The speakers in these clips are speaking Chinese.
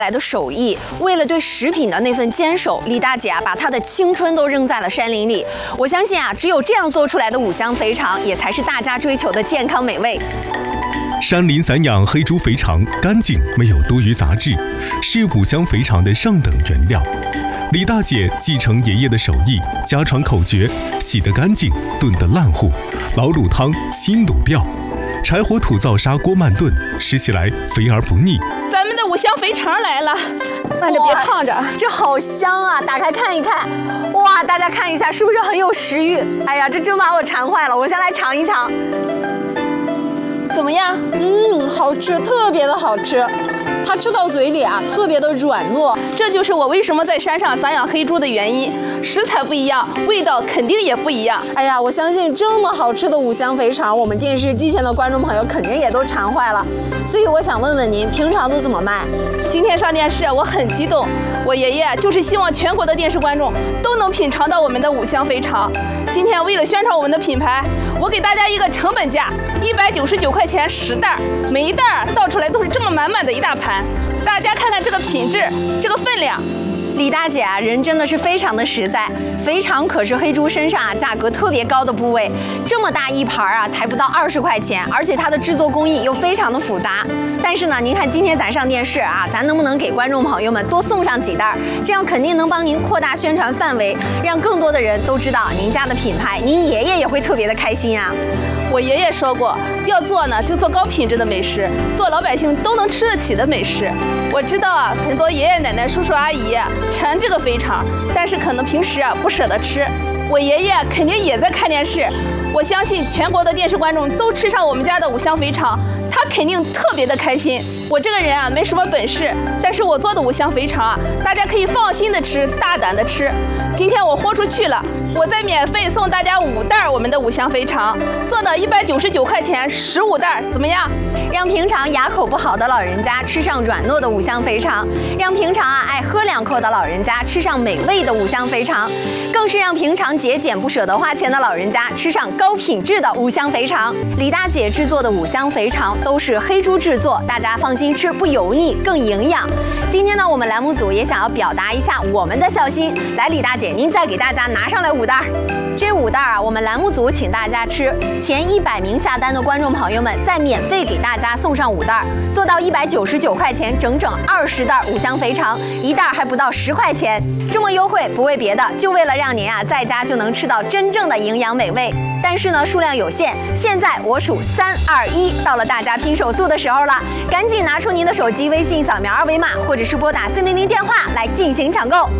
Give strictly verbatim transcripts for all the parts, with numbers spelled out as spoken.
来的手艺，为了对食品的那份坚守，李大姐啊把她的青春都扔在了山林里。我相信啊，只有这样做出来的五香肥肠，也才是大家追求的健康美味。 山林散养黑猪肥肠，干净没有多余杂质，是五香肥肠的上等原料。李大姐继承爷爷的手艺，家传口诀：洗得干净，炖得烂糊，老卤汤，新卤料，柴火土灶砂锅慢炖，吃起来肥而不腻。 咱们的五香肥肠来了，慢着别烫着， 这好香啊！打开看一看，哇，大家看一下，是不是很有食欲？哎呀，这真把我馋坏了，我先来尝一尝。 怎么样？ 嗯，好吃，特别的好吃。它吃到嘴里啊，特别的软糯。 这就是我为什么在山上散养黑猪的原因。食材不一样，味道肯定也不一样。 哎呀，我相信这么好吃的五香肥肠，我们电视机前的观众朋友肯定也都馋坏了。所以我想问问您，平常都怎么卖？ 今天上电视，我很激动。我爷爷就是希望全国的电视观众都能品尝到我们的五香肥肠。今天为了宣传我们的品牌，我给大家一个成本价，一百九十九块钱十袋，每一袋倒出来都是这么满满的一大盘。大家看看这个品质，这个分量。 李大姐啊，人真的是非常的实在。肥肠可是黑猪身上啊价格特别高的部位，这么大一盘啊，才不到二十块钱，而且它的制作工艺又非常的复杂。但是呢，您看今天咱上电视啊，咱能不能给观众朋友们多送上几袋？这样肯定能帮您扩大宣传范围，让更多的人都知道您家的品牌，您爷爷也会特别的开心啊。 我爷爷说过，要做呢就做高品质的美食，做老百姓都能吃得起的美食。我知道啊，很多爷爷奶奶、叔叔阿姨馋这个肥肠，但是可能平时啊不舍得吃。我爷爷肯定也在看电视，我相信全国的电视观众都吃上我们家的五香肥肠，他肯定特别的开心。我这个人啊没什么本事，但是我做的五香肥肠啊，大家可以放心的吃，大胆的吃。今天我豁出去了，我再免费送大家五袋我们的五香肥肠，做到一百九十九块钱十五袋，怎么样？ 让平常牙口不好的老人家吃上软糯的五香肥肠，让平常啊爱喝两口的老人家吃上美味的五香肥肠，更是让平常节俭不舍得花钱的老人家吃上高品质的五香肥肠。李大姐制作的五香肥肠都是黑猪制作，大家放心吃，不油腻，更营养。今天呢，我们栏目组也想要表达一下我们的孝心，来，李大姐，您再给大家拿上来五袋。这五袋啊，我们栏目组请大家吃，前一百名下单的观众朋友们再免费给大家送上五袋，做到一百九十九块钱，整整二十袋五香肥肠，一袋还不到十块钱，这么优惠不为别的，就为了让您啊在家就能吃到真正的营养美味。但是呢，数量有限，现在我数三二一，到了大家拼手速的时候了，赶紧拿出您的手机，微信扫描二维码，或者是拨打四零零电话来进行抢购。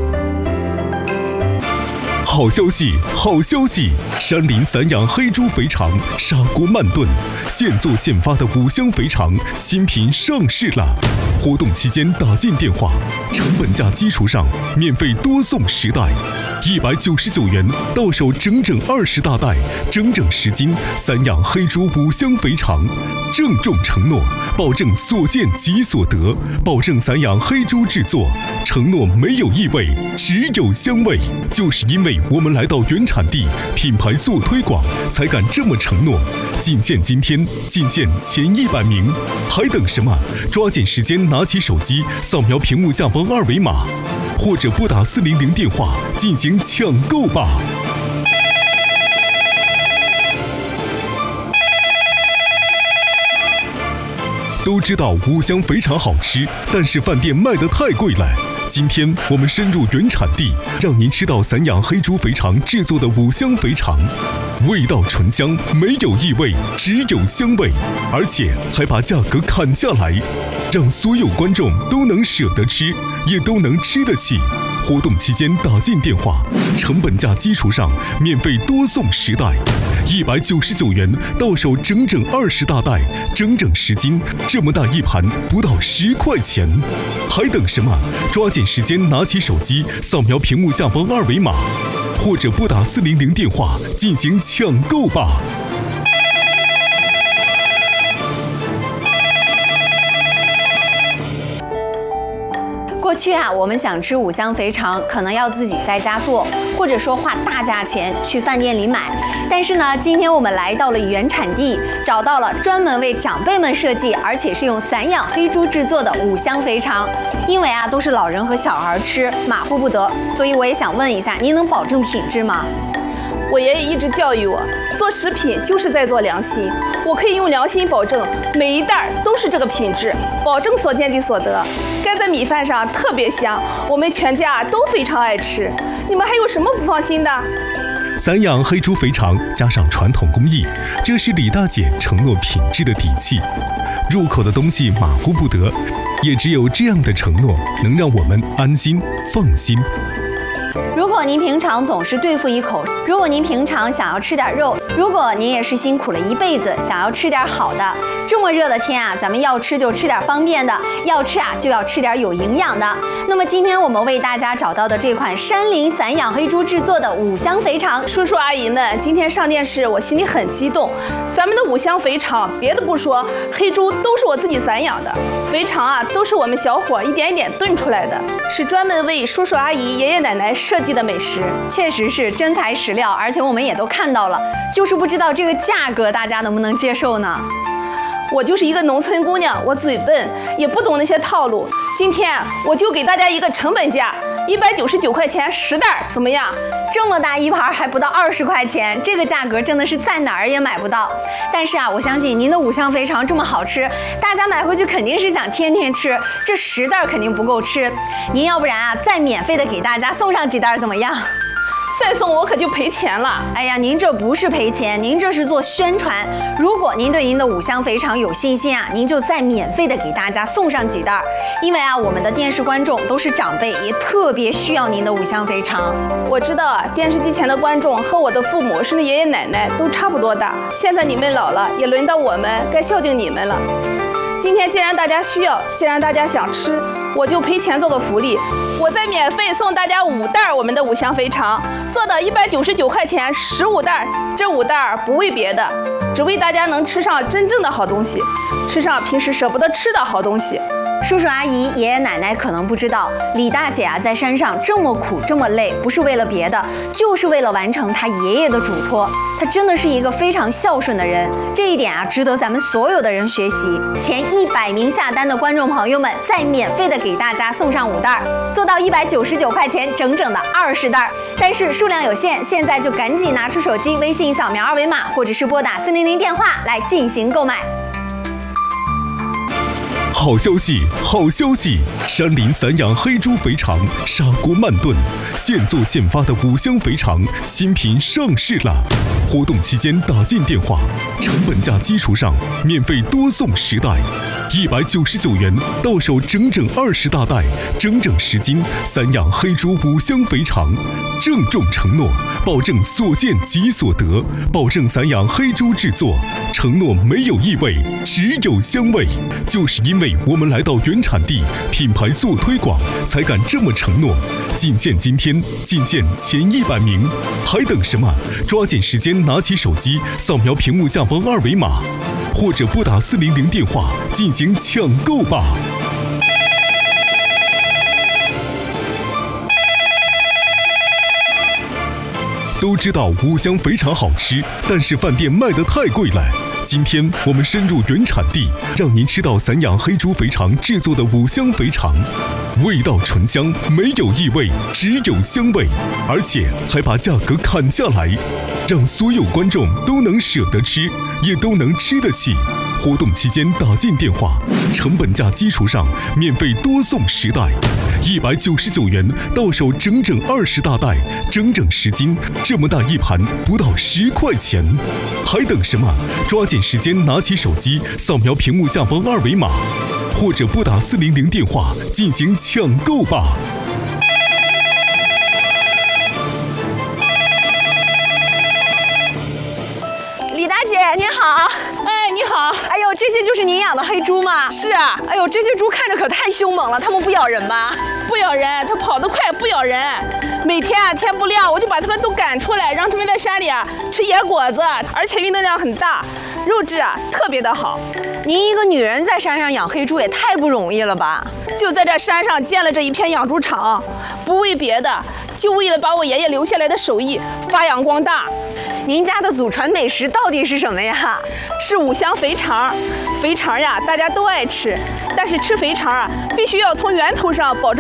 好消息，好消息！山林散养黑猪肥肠，砂锅慢炖，现做现发的五香肥肠新品上市了。活动期间打进电话，成本价基础上免费多送十袋，一百九十九元到手整整二十大袋，整整十斤散养黑猪五香肥肠。郑重承诺，保证所见即所得，保证散养黑猪制作，承诺没有异味，只有香味。就是因为我们来到原产地，品牌做推广，才敢这么承诺。仅限今天，仅限前一百名，还等什么？抓紧时间，拿起手机，扫描屏幕下方二维码，或者拨打四零零电话进行抢购吧。都知道五香肥肠好吃，但是饭店卖得太贵了。今天我们深入原产地，让您吃到散养黑猪肥肠制作的五香肥肠，味道醇香，没有异味，只有香味，而且还把价格砍下来，让所有观众都能舍得吃，也都能吃得起。活动期间打进电话，成本价基础上免费多送十袋，一百九十九元到手整整二十大袋，整整十斤，这么大一盘不到十块钱，还等什么？抓紧时间拿起手机，扫描屏幕下方二维码，或者拨打四零零电话进行抢购吧。 过去啊，我们想吃五香肥肠，可能要自己在家做，或者说花大价钱去饭店里买。但是呢，今天我们来到了原产地，找到了专门为长辈们设计，而且是用散养黑猪制作的五香肥肠。因为啊，都是老人和小孩吃，马虎不得，所以我也想问一下，您能保证品质吗？ 我爷爷一直教育我，做食品就是在做良心。我可以用良心保证，每一袋都是这个品质，保证所见即所得。盖在米饭上特别香，我们全家都非常爱吃。你们还有什么不放心的？ 散养黑猪肥肠加上传统工艺，这是李大姐承诺品质的底气。入口的东西马虎不得，也只有这样的承诺，能让我们安心放心。 如果您平常总是对付一口，如果您平常想要吃点肉，如果您也是辛苦了一辈子，想要吃点好的，这么热的天啊，咱们要吃就吃点方便的，要吃啊就要吃点有营养的。那么今天我们为大家找到的这款山林散养黑猪制作的五香肥肠， 叔叔阿姨们，今天上电视，我心里很激动。咱们的五香肥肠，别的不说，黑猪都是我自己散养的，肥肠啊都是我们小伙一点一点炖出来的，是专门为叔叔阿姨、爷爷奶奶设计的美食。 确实是真材实料，而且我们也都看到了，就是不知道这个价格大家能不能接受呢？ 我就是一个农村姑娘，我嘴笨，也不懂那些套路。今天我就给大家一个成本价，一百九十九块钱十袋，怎么样？ 这么大一盘还不到二十块钱，这个价格真的是在哪儿也买不到。但是啊，我相信您的五香肥肠这么好吃，大家买回去肯定是想天天吃，这十袋肯定不够吃。您要不然啊，再免费的给大家送上几袋怎么样？ 再送我可就赔钱了。 哎呀，您这不是赔钱，您这是做宣传。如果您对您的五香肥肠有信心啊，您就再免费的给大家送上几袋。因为啊，我们的电视观众都是长辈，也特别需要您的五香肥肠。 我知道啊，电视机前的观众和我的父母甚至爷爷奶奶都差不多大，现在你们老了，也轮到我们该孝敬你们了。今天既然大家需要，既然大家想吃，我就赔钱做个福利，我再免费送大家五袋我们的五香肥肠，做到一百九十九块钱十五袋。这五袋不为别的，只为大家能吃上真正的好东西，吃上平时舍不得吃的好东西。 叔叔阿姨、爷爷奶奶可能不知道，李大姐啊在山上这么苦这么累，不是为了别的，就是为了完成她爷爷的嘱托。她真的是一个非常孝顺的人，这一点啊值得咱们所有的人学习。前一百名下单的观众朋友们，再免费的给大家送上五袋，做到一百九十九块钱，整整的二十袋。但是数量有限，现在就赶紧拿出手机，微信扫描二维码，或者是拨打四零零电话来进行购买。 好消息，好消息！山林散养黑猪肥肠，砂锅慢炖，现做现发的五香肥肠新品上市了。活动期间打进电话，成本价基础上免费多送十袋，一百九十九元到手整整二十大袋，整整十斤散养黑猪五香肥肠。郑重承诺，保证所见即所得，保证散养黑猪制作，承诺没有异味，只有香味。就是因为我们来到原产地，品牌做推广，才敢这么承诺。仅限今天，仅限前一百名，还等什么？抓紧时间拿起手机，扫描屏幕下方二维码，或者拨打四零零电话进行抢购吧。都知道五香肥肠好吃，但是饭店卖得太贵了。今天我们深入原产地，让您吃到散养黑猪肥肠制作的五香肥肠，味道醇香，没有异味，只有香味，而且还把价格砍下来，让所有观众都能舍得吃，也都能吃得起。活动期间打进电话，成本价基础上免费多送十袋，一百九十九元到手整整二十大袋，整整十斤，这么大一盘不到十块钱，还等什么？抓紧时间拿起手机，扫描屏幕下方二维码，或者拨打四零零电话进行抢购吧。 李大姐您好。哎，你你好。 哎呦，这些就是您养的黑猪吗？ 是啊。 哎呦，这些猪看着可太凶猛了，它们不咬人吧？ 不咬人，它跑得快，不咬人。每天啊，天不亮我就把它们都赶出来，让它们在山里啊吃野果子，而且运动量很大，肉质啊特别的好。 您一个女人在山上养黑猪也太不容易了吧？ 就在这山上建了这一片养猪场，不为别的，就为了把我爷爷留下来的手艺发扬光大。 您家的祖传美食到底是什么呀？ 是五香肥肠。肥肠呀，大家都爱吃，但是吃肥肠啊，必须要从源头上保证